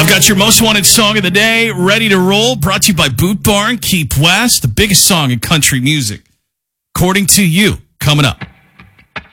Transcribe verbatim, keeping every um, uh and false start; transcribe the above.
Got your most wanted song of the day ready to roll. Brought to you by Boot Barn, Keep West, the biggest song in country music. According to you, coming up.